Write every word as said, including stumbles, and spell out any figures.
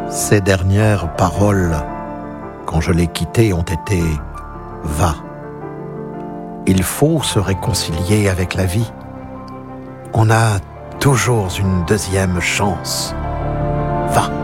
Ses dernières paroles, quand je l'ai quitté, ont été « Va ». Il faut se réconcilier avec la vie. On a toujours une deuxième chance. Va.